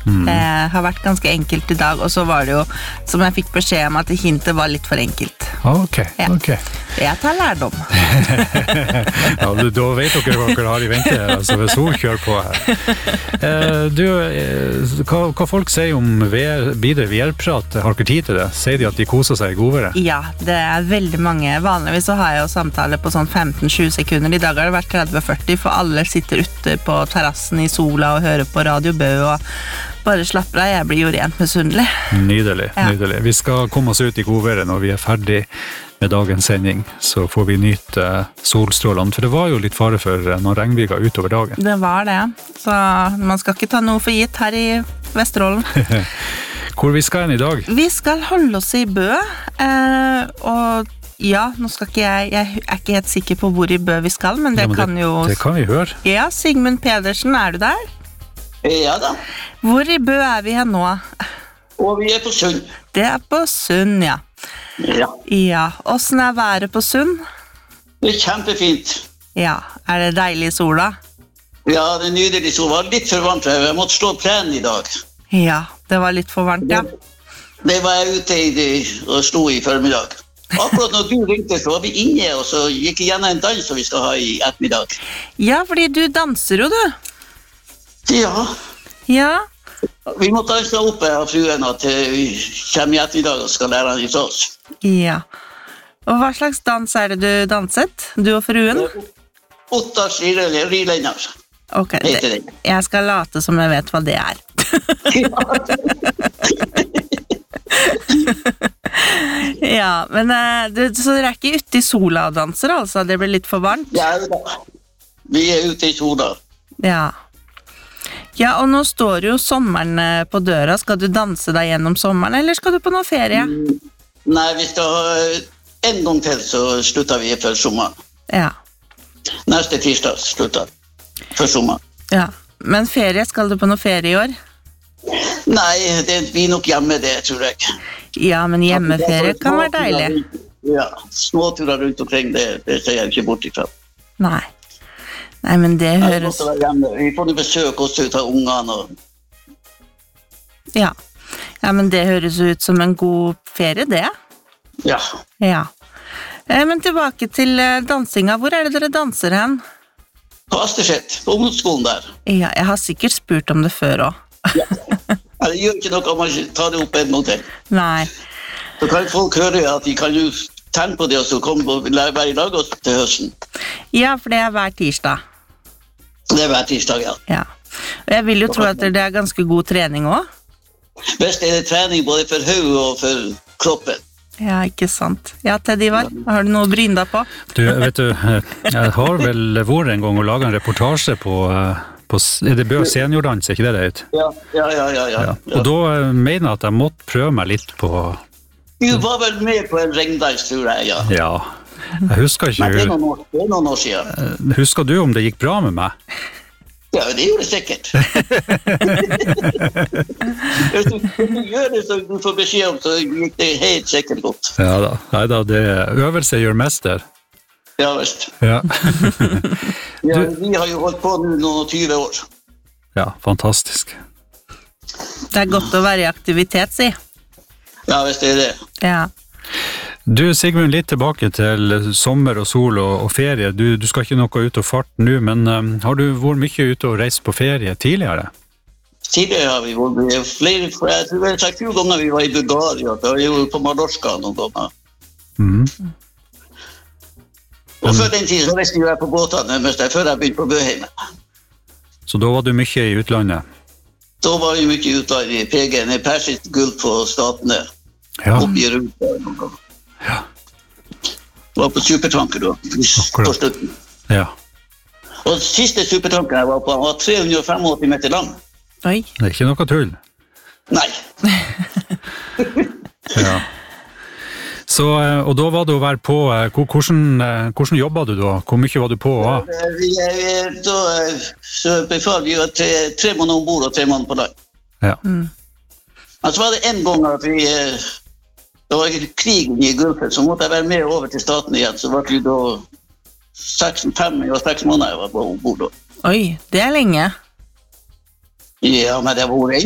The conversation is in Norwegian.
Det har vært ganske enkelt I dag, og så var det jo, som jeg fikk beskjed om, at hintet var litt for enkelt. Ok. Jeg tar lærdom. Ja, da vet dere hva dere har I vente, altså hvis hun kjører på her. Hva folk sier om videre VR-prat, har dere tid til det? Sier de at de koser seg I godværet? Ja, det veldig mange. Vanligvis så har jeg jo samtale på sånn 15-20 sekunder. I dag har det vært 30-40, for alle sitter ute på terrassen I sola og hører på Radio Bø og bare slapper av. Jeg blir jo rent misunnelig. Nydelig. Vi skal komme oss ut I godværet når vi ferdig med dagens sending, så får vi nyte solstrålene, for det var jo litt fare for noen regnbyger utover dagen. Det var det, så man skal ikke ta noe for gitt her I Vesterålen. Hvor vi skal I dag? Vi skal holde oss I Bø, og ja, nå skal ikke jeg ikke helt sikker på hvor I Bø vi skal, men det kan jo... Det kan vi høre. Ja, Sigmund Pedersen, du der? Ja da. Hvor I Bø vi her nå? Og vi på Sund. Det på Sund, ja. Ja, hvordan været på Sund? Det kjempefint. Ja, det deilig I sola? Ja, det nydelig sol. Det var litt for varmt, jeg måtte slå plenen I dag. Ja, det var litt for varmt, ja. Det var jeg ute og slo I formiddag. Akkurat når du ringte, så var vi inne, og så gikk jeg gjennom en dans som vi skal ha I ettermiddag. Ja, fordi du danser jo, du. Ja. Vi må danse opp av fruen at vi kommer I ettermiddag og skal lære han I oss. Ja. Og hva slags dans det du danset, du og fruen? Ottas rilenner. Ok, jeg skal late som jeg vet hva det Ja, men så dere ikke ute I sola og danser, altså? Det blir litt for varmt? Ja, vi ute I sola. Ja, og nå står jo sommeren på døra. Skal du danse deg gjennom sommeren, eller skal du på noe ferie? Nei, vi skal ha en gang til, så slutter vi før sommeren. Ja. Neste tirsdag slutter før sommeren. Ja, men ferie, skal du på noe ferie I år? Nei, det blir nok hjemme det, tror jeg. Ja, men hjemmeferie kan være deilig. Ja, småturer rundt omkring, det ser jeg ikke bort ifra. Nei, men det høres... Vi får besøk også ut av ungene. Ja, men det høres ut som en god ferie, det. Ja. Men tilbake til dansinga. Hvor det dere danser hen? På Asterset, på ungdomsskolen der. Ja, jeg har sikkert spurt om det før også. Det gjør ikke noe om man tar det opp en måte. Nei. Så kan folk høre at de kan jo tenne på det, og så komme og være I lag til høsten. Ja, for det hver tirsdag. Det hver tirsdag, ja. Og jeg vil jo tro at det ganske god trening også. Best det trening både for hodet og for kroppen. Ja, ikke sant. Ja, Ted Ivar, har du noe å bryne deg på? Du, vet du, jeg har vel vært en gang og laget en reportasje på det Bø seniordans, ikke det det ut? Ja. Og da mener jeg at jeg måtte prøve meg litt på... Du var vel med på en regndans, tror jeg, ja. Ja, jeg husker ikke... Men det noen år siden. Husker du om det gikk bra med meg? Ja, det gjorde det sikkert. Hvis du gjør det så du får beskjed om, så gikk det helt sikkert godt. Ja da, neida, øvelse gjør mester. Ja, visst. Ja. Vi har jo holdt på nå noen 20 år. Ja, fantastisk. Det godt å være I aktivitet, si. Ja, visst det det. Ja. Du, Sigmund, litt tilbake til sommer og sol og ferie. Du skal ikke noe ut og farte nå, men har du vært mye ute og reist på ferie tidligere? Tidligere har vi vært flere, jeg tror jeg sagt 20 ganger vi var I Bulgaria, da var vi jo på Mallorca noen ganger. Og før den tid så reiste jeg på båtene, mens før jeg begynte på Bøheim. Så da var du mye I utlandet? Da var vi mye I utlandet I PG-en, I Persisk Gulf på Statene, oppe I Europa noen ganger. Ja. Det var på supertanker da, på slutten. Ja. Og siste supertanken jeg var på, han var 385 meter lang. Oi. Det ikke noe tull. Nei. Ja. Så, og da var det å være på, hvordan jobbet du da? Hvor mye var du på? Så befal vi var 3 måneder ombord og 3 måneder på dag. Ja. Men så var det en gang at det var krig I Gulfen, så måtte jeg være med over til staten igjen, så var det da 6 måneder jeg var på ombord da. Oi, det lenge. Ja, men det var